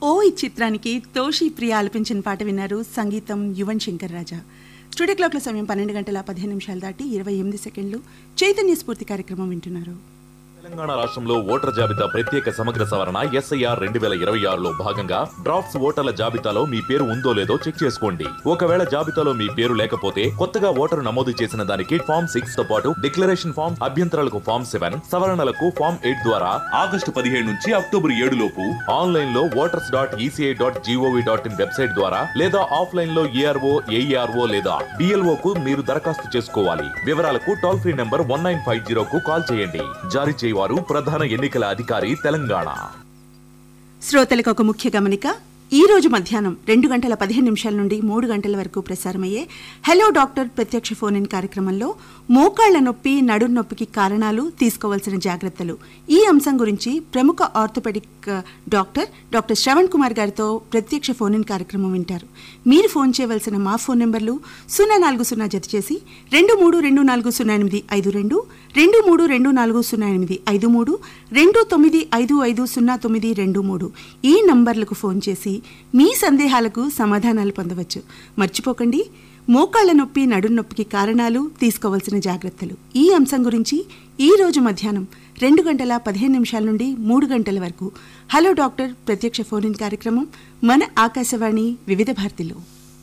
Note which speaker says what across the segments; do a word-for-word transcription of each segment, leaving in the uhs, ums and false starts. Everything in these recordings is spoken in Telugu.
Speaker 1: ఓ ఈ చిత్రానికి తోషి ప్రియ ఆలపించిన పాట విన్నారు. సంగీతం యువన్ శంకర్ రాజా. స్టూడియో క్లాక్ల సమయం పన్నెండు గంటల పదిహేను నిమిషాలు దాటి ఇరవై ఎనిమిది సెకండ్లు. చైతన్య స్ఫూర్తి కార్యక్రమం వింటున్నారు.
Speaker 2: తెలంగాణ రాష్ట్రంలో ఓటర్ జాబితా ప్రత్యేక సమగ్ర సవరణ ఎస్ఐఆర్ రెండు వేల ఇరవై ఆరులో భాగంగా డ్రాఫ్ట్స్ ఓటర్ల జాబితాలో మీ పేరు ఉందో లేదో చెక్ చేసుకోండి. ఒకవేళ జాబితాలో మీ పేరు లేకపోతే కొత్తగా ఓటరు నమోదు చేసిన దానికి ఫామ్ సిక్స్ తో పాటు డిక్లరేషన్ ఫామ్, అభ్యంతరాలకు ఫామ్ సెవెన్, సవరణలకు ఫామ్ ఎయిట్ ద్వారా ఆగస్టు పదిహేడు నుంచి అక్టోబర్ ఏడు లోపు ఆన్లైన్ లో voters dot ECI dot GOV dot in website ద్వారా లేదా ఆఫ్లైన్ లో ఏఆర్ఓ ఏఈఆర్ఓ లేదా డిఎల్ఓ కు మీరు దరఖాస్తు చేసుకోవాలి. వివరాలకు toll free number one nine five zero కు కాల్ చేయండి. జారీ వారు ప్రధాన ఎన్నికల అధికారి తెలంగాణ.
Speaker 1: శ్రోతలకు ఒక ముఖ్య గమనిక. ఈ రోజు మధ్యాహ్నం రెండు గంటల పదిహేను నిమిషాల నుండి మూడు గంటల వరకు ప్రసారమయ్యే హలో డాక్టర్ ప్రత్యక్ష ఫోన్ ఇన్ కార్యక్రమంలో మోకాళ్ల నొప్పి, నడుం నొప్పికి కారణాలు, తీసుకోవాల్సిన జాగ్రత్తలు ఈ అంశం గురించి ప్రముఖ orthopaedic doctor doctor Shravan Kumar గారితో ప్రత్యక్ష ఫోన్ ఇన్ కార్యక్రమం వింటారు. మీరు ఫోన్ చేయవలసిన మా ఫోన్ నెంబర్లు సున్నా నాలుగు సున్నా జత చేసి రెండు మూడు రెండు నాలుగు సున్నా ఎనిమిది ఐదు రెండు, రెండు మూడు రెండు నాలుగు సున్నా ఎనిమిది ఐదు మూడు, రెండు తొమ్మిది ఐదు ఐదు సున్నా తొమ్మిది రెండు మూడు ఈ నంబర్లకు ఫోన్ చేసి మీ సందేహాలకు సమాధానాలు పొందవచ్చు. మర్చిపోకండి, మోకాళ్ల నొప్పి, నడుం నొప్పికి కారణాలు, తీసుకోవాల్సిన జాగ్రత్తలు ఈ అంశం గురించి ఈ రోజు మధ్యాహ్నం రెండు గంటల పదిహేను నిమిషాల నుండి మూడు గంటల వరకు హలో డాక్టర్ ప్రత్యక్ష ఫోన్ ఇన్ కార్యక్రమం మన ఆకాశవాణి వివిధ భారతిలో.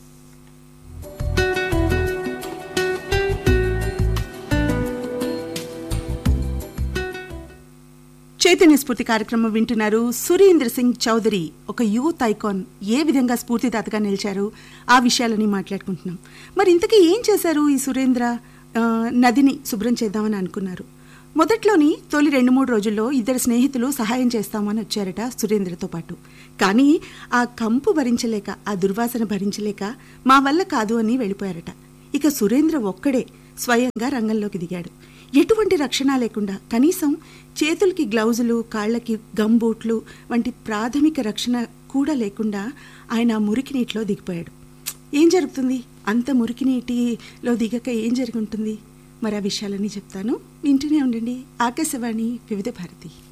Speaker 1: చైతన్య స్ఫూర్తి కార్యక్రమం వింటున్నారు. సురేంద్ర సింగ్ చౌదరి ఒక యూత్ ఐకాన్, ఏ విధంగా స్ఫూర్తిదాతగా నిలిచారు ఆ విషయాలని మాట్లాడుకుంటున్నాం. మరి ఇంతకీ ఏం చేశారు ఈ సురేంద్ర? నదిని శుభ్రం చేద్దామని అనుకున్నారు. మొదట్లోని తొలి రెండు మూడు రోజుల్లో ఇద్దరు స్నేహితులు సహాయం చేస్తామని వచ్చారట సురేంద్రతో పాటు. కానీ ఆ కంపు భరించలేక, ఆ దుర్వాసన భరించలేక మా వల్ల కాదు అని వెళ్ళిపోయారట. ఇక సురేంద్ర ఒక్కడే స్వయంగా రంగంలోకి దిగాడు. ఎటువంటి రక్షణ లేకుండా, కనీసం చేతులకి గ్లౌజులు, కాళ్లకి గమ్ బూట్లు వంటి ప్రాథమిక రక్షణ కూడా లేకుండా ఆయన మురికి నీటిలో దిగిపోయాడు. ఏం జరుగుతుంది? అంత మురికి నీటిలో దిగక ఏం జరిగి ఉంటుంది? మరి ఆ విషయాలని చెప్తాను, వింటూనే ఉండండి. ఆకాశవాణి వివిధ భారతి.